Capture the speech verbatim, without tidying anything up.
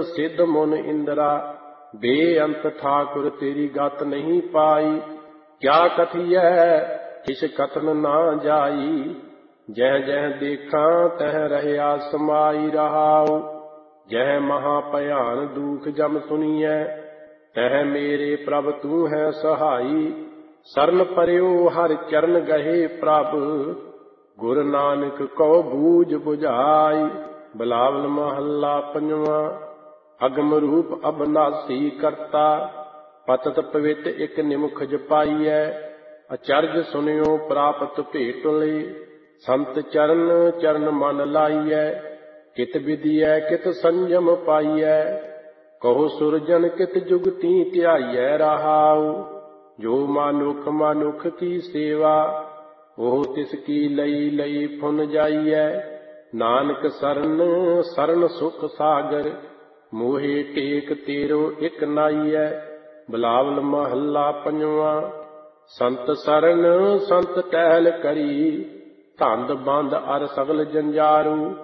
सिद्ध मुन इंद्रा, बेअंत ठाकुर तेरी गत नहीं पाई। क्या कथिय किस कथन ना जाई, जह जह देखा तह रहया समाई रहाऊ। जह महाभयान दुख जम सुनिए, तह मेरे प्रभ तू है सहाई। सरन परयो हर चरण गहे प्रभ, गुरु नानक को बूझ बुझाई। बिलावल महला पंजवा। अगम रूप अबनासी करता, पतत पवित एक निमुख जपाईਐ। अचरज सुनियो प्राप्त भेट ले, संत चरण चरण मन लाईਐ। कित विधियै कित संयम पाईਐ, कहो सुरजन कित जुगती ध्याईਐ रहाऊ। जो मानुख मानुख की सेवा, ओह तिसकी लई लई फुन जाईਐ। नानक सरन सरन सुख सागर, मोहे टेक तेरो इक नाईਐ। बिलावल महला पंजवा। संत सरन संत टहल करी, धंध बंध अर सगल जंजारू।